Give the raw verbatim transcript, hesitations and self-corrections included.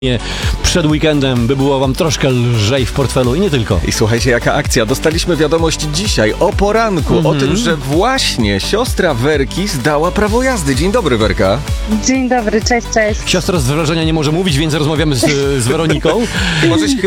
przed weekendem, by było wam troszkę lżej w portfelu i nie tylko. I słuchajcie, jaka akcja. Dostaliśmy wiadomość dzisiaj o poranku Mhm. o tym, że właśnie siostra Werki zdała prawo jazdy. Dzień dobry, Werka. Dzień dobry, cześć, cześć. Siostra z wrażenia nie może mówić, więc rozmawiamy z, z Weroniką. Możesz